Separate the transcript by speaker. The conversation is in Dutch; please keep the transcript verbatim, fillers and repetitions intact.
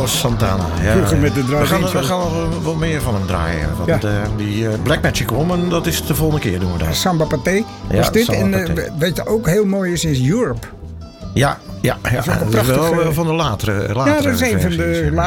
Speaker 1: Carlos Santana. Ja.
Speaker 2: Vroeger met de
Speaker 1: we gaan,
Speaker 2: drive-in.
Speaker 1: we gaan nog wel meer van hem draaien. Want
Speaker 2: Ja.
Speaker 1: uh, die uh, Black Magic Woman, dat is de volgende keer doen we dat.
Speaker 2: Samba Paté was
Speaker 1: Ja,
Speaker 2: dit.
Speaker 1: Samba
Speaker 2: En
Speaker 1: Paté.
Speaker 2: uh, weet je ook heel mooi is, is Europe.
Speaker 1: Ja, ja, ja.
Speaker 2: is ook een
Speaker 1: dat is wel
Speaker 2: prachtige-
Speaker 1: uh, van de latere, latere
Speaker 2: Ja, dat is een van
Speaker 1: versies,
Speaker 2: de
Speaker 1: ja.